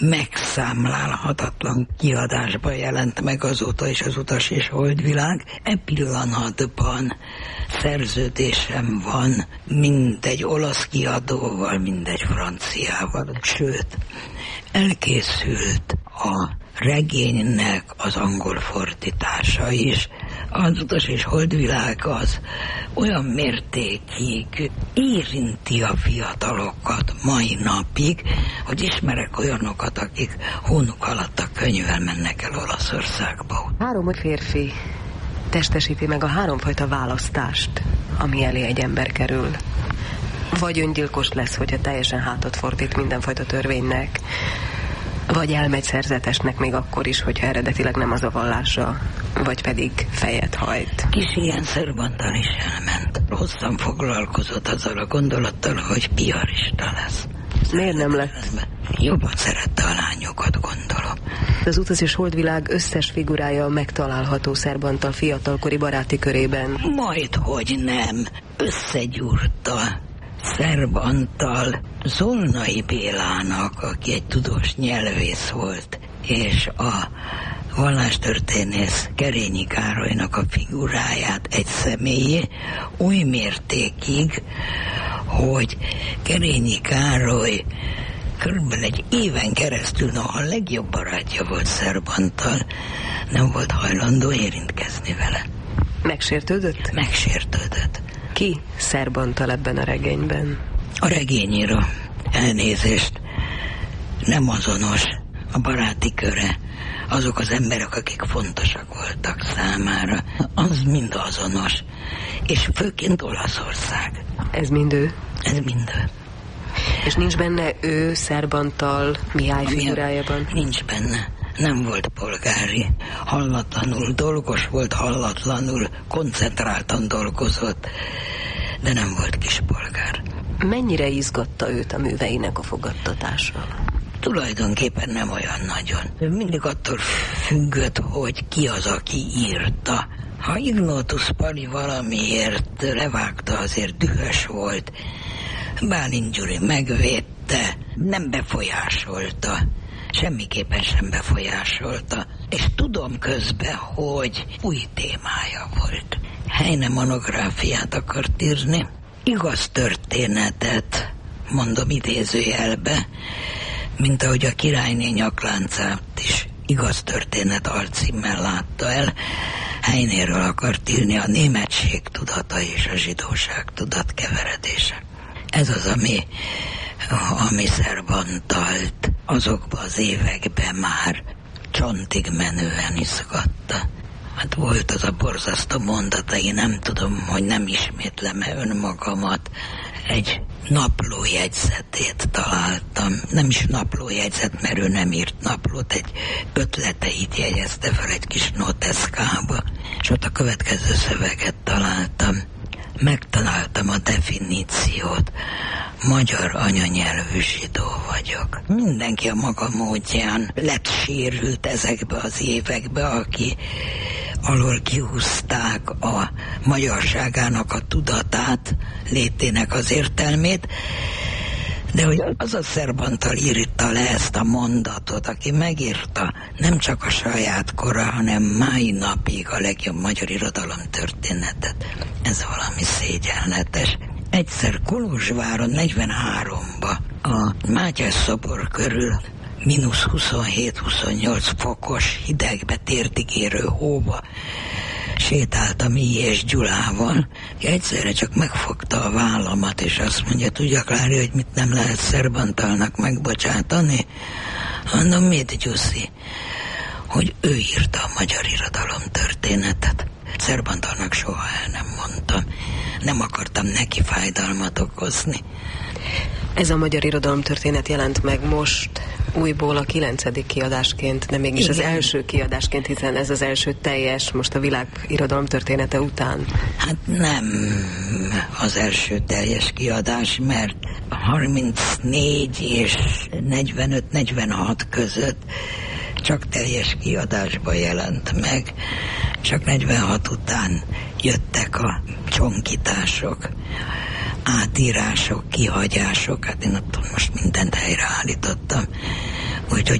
megszámlálhatatlan kiadásban jelent meg azóta is az Utas és Holdvilág. E pillanatban szerződésem van mind egy olasz kiadóval, mind egy franciával. Sőt, elkészült a regénynek az angol fordítása is. Az Utas és Holdvilág az olyan mértékig érinti a fiatalokat mai napig, hogy ismerek olyanokat, akik hónuk alatt a könyvvel mennek el Olaszországba. 3 férfi testesíti meg a 3 fajta választást, ami elé egy ember kerül. Vagy öngyilkos lesz, hogyha teljesen hátat fordít mindenfajta törvénynek, vagy elmegy szerzetesnek még akkor is, hogyha eredetileg nem az a vallása, vagy pedig fejet hajt. Kis ilyen Cervantes is elment. Hosszan foglalkozott azzal a gondolattal, hogy piarista lesz. Miért nem lett? Jobban szerette a lányokat, gondolom. Az Utas és Holdvilág összes figurája megtalálható Szerbantal fiatalkori baráti körében. Majdhogy nem. Összegyúrta Szerbantal Zolnai Bélának, aki egy tudós nyelvész volt, és a vallástörténész Kerényi Károlynak a figuráját egy személyé, oly mértékig, hogy Kerényi Károly körülbelül egy éven keresztül, noha a legjobb barátja volt Szerbantal, nem volt hajlandó érintkezni vele. Megsértődött? Megsértődött. Ki Szerbantal ebben a regényben? A regényíró, elnézést, nem azonos a baráti köre. Azok az emberek, akik fontosak voltak számára, az mind azonos. És főként Olaszország. Ez mind ő? Ez mind ő. És nincs benne ő Szerbantal Mihály figurájában? Nincs benne. Nem volt polgári. Hallatlanul dolgos volt, hallatlanul koncentráltan dolgozott, de nem volt kispolgár. Mennyire izgatta őt a műveinek a fogadtatása? Tulajdonképpen nem olyan nagyon. Mindig attól függött, hogy ki az, aki írta. Ha Ignótus Pali valamiért levágta, azért dühös volt. Bálint Gyuri megvédte, nem befolyásolta. Semmiképpen sem befolyásolta. És tudom közben, hogy új témája volt. Heine monográfiát akart írni. Igaz történetet, mondom idézőjelbe, mint ahogy a Királyné nyakláncát is igaz történet alcímmel látta el. Heinéről akart írni a németség tudata és a zsidóság tudat keveredése. Ez az, ami Szerbantalt azokban az években már csontig menően izgatta. Hát volt az a borzasztó mondata, én nem tudom, hogy nem ismétlem-e önmagamat. Egy naplójegyzetét találtam. Nem is naplójegyzet, mert ő nem írt naplót, egy ötleteit jegyezte fel egy kis noteszkába, és ott a következő szöveget találtam. Megtaláltam a definíciót. Magyar anyanyelvű zsidó vagyok. Mindenki a maga módján lett sérült ezekbe az évekbe, aki alól kihúzták a magyarságának a tudatát, létének az értelmét, de hogy az a Szerbantal írta le ezt a mondatot, aki megírta nem csak a saját kora, hanem mai napig a legjobb magyar irodalom történetet. Ez valami szégyenletes. Egyszer Kolozsváron 43-ba a Mátyás szobor körül mínusz 27-28 fokos hidegbe térdig érő hóba sétáltam és Gyulával, egyszerre csak megfogta a vállamat, és azt mondja, tudja, Klári, hogy mit nem lehet Szerbantalnak megbocsátani? Mondom, mit, Gyuszi? Hogy ő írta a magyar irodalom történetet. Szerbantalnak soha el nem mondtam. Nem akartam neki fájdalmat okozni. Ez a magyar irodalom történet jelent meg most újból a 9. kiadásként, de mégis igen, az első kiadásként, hiszen ez az első teljes, most a világ irodalom története után. Hát nem az első teljes kiadás, mert 34 és 45-46 között csak teljes kiadásba jelent meg, csak 46 után jöttek a csonkítások, átírások, kihagyások, hát én attól most mindent helyreállítottam. Úgyhogy